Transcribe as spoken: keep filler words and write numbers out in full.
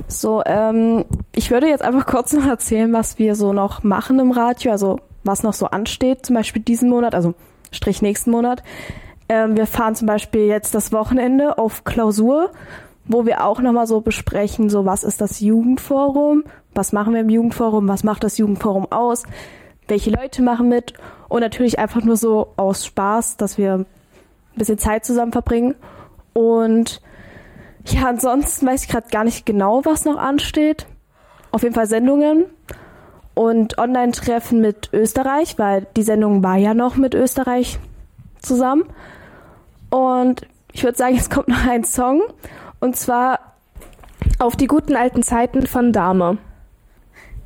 So, ähm, ich würde jetzt einfach kurz noch erzählen, was wir so noch machen im Radio, also was noch so ansteht, zum Beispiel diesen Monat, also Strich nächsten Monat. Ähm, wir fahren zum Beispiel jetzt das Wochenende auf Klausur, wo wir auch nochmal so besprechen, so was ist das Jugendforum, was machen wir im Jugendforum, was macht das Jugendforum aus, welche Leute machen mit und natürlich einfach nur so aus Spaß, dass wir ein bisschen Zeit zusammen verbringen. Und ja, ansonsten weiß ich gerade gar nicht genau, was noch ansteht. Auf jeden Fall Sendungen und Online-Treffen mit Österreich, weil die Sendung war ja noch mit Österreich zusammen. Und ich würde sagen, jetzt kommt noch ein Song und zwar Auf die guten alten Zeiten von Dahme.